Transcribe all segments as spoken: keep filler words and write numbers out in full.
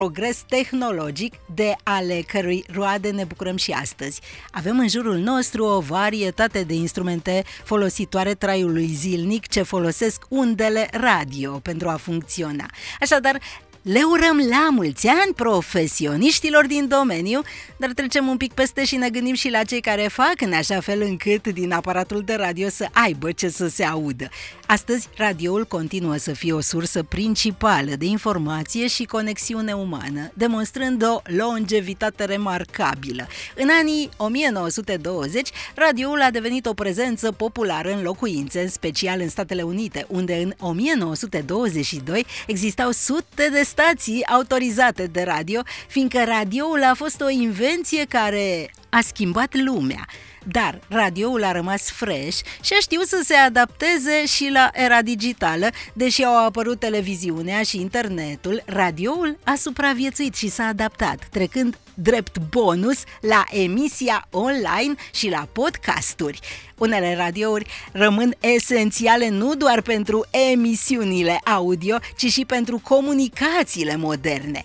progres tehnologic de ale cărui roade ne bucurăm și astăzi. Avem în jurul nostru o varietate de instrumente folositoare traiului zilnic ce folosesc undele radio pentru a funcționa. Așadar, le urăm la mulți ani profesioniștilor din domeniu, dar trecem un pic peste și ne gândim și la cei care fac în așa fel încât din aparatul de radio să aibă ce să se audă. Astăzi, radioul continuă să fie o sursă principală de informație și conexiune umană, demonstrând o longevitate remarcabilă. În anii o mie nouă sute douăzeci, radioul a devenit o prezență populară în locuințe, în special în Statele Unite, unde în o mie nouă sute douăzeci și doi existau sute de stații autorizate de radio, fiindcă radioul a fost o invenție care a schimbat lumea. Dar radioul a rămas fresh și a știut să se adapteze și la era digitală. Deși au apărut televiziunea și internetul, radioul a supraviețuit și s-a adaptat, trecând drept bonus la emisia online și la podcasturi. Unele radiouri rămân esențiale nu doar pentru emisiunile audio, ci și pentru comunicațiile moderne.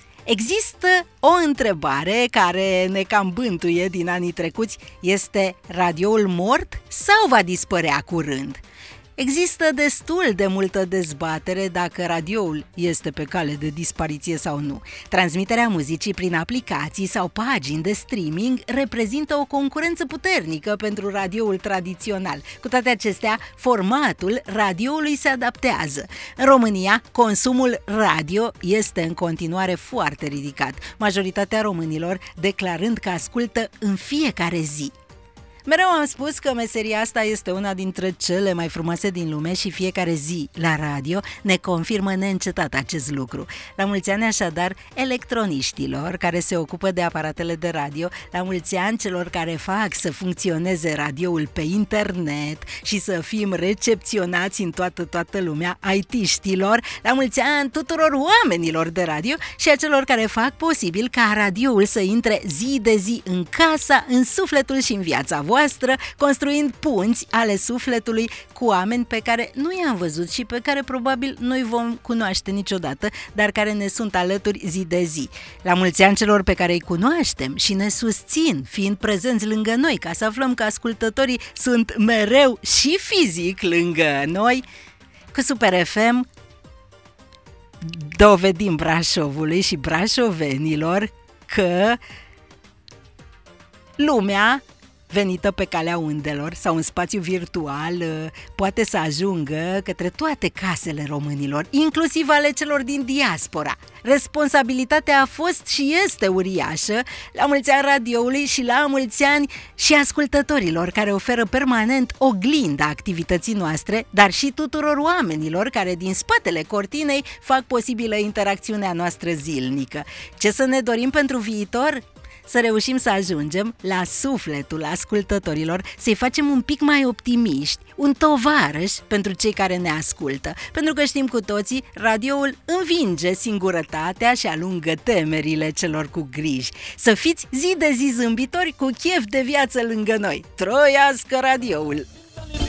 Există o întrebare care ne cam bântuie din anii trecuți: este radioul mort sau va dispărea curând? Există destul de multă dezbatere dacă radioul este pe cale de dispariție sau nu. Transmiterea muzicii prin aplicații sau pagini de streaming reprezintă o concurență puternică pentru radioul tradițional. Cu toate acestea, formatul radioului se adaptează. În România, consumul radio este în continuare foarte ridicat, majoritatea românilor declarând că ascultă în fiecare zi. Mereu am spus că meseria asta este una dintre cele mai frumoase din lume și fiecare zi la radio ne confirmă neîncetat acest lucru. La mulți ani așadar electroniștilor care se ocupă de aparatele de radio, la mulți ani celor care fac să funcționeze radioul pe internet și să fim recepționați în toată toată lumea, I T-știlor, la mulți ani tuturor oamenilor de radio și a celor care fac posibil ca radioul să intre zi de zi în casa, în sufletul și în viața voastră, construind punți ale sufletului cu oameni pe care nu i-am văzut și pe care probabil nu-i vom cunoaște niciodată, dar care ne sunt alături zi de zi. La mulți ani celor pe care îi cunoaștem și ne susțin, fiind prezenți lângă noi, ca să aflăm că ascultătorii sunt mereu și fizic lângă noi. Cu Super F M dovedim Brașovului și brașovenilor că lumea venită pe calea undelor sau în spațiu virtual poate să ajungă către toate casele românilor, inclusiv ale celor din diaspora. Responsabilitatea a fost și este uriașă. La mulți ani radioului și la mulți ani și ascultătorilor care oferă permanent oglinda activității noastre, dar și tuturor oamenilor care din spatele cortinei fac posibilă interacțiunea noastră zilnică. Ce să ne dorim pentru viitor? Să reușim să ajungem la sufletul ascultătorilor, să-i facem un pic mai optimiști, un tovarăș pentru cei care ne ascultă, pentru că știm cu toții, radioul învinge singurătatea și alungă temerile celor cu griji. Să fiți zi de zi zâmbitori cu chef de viață lângă noi. Troiască radioul!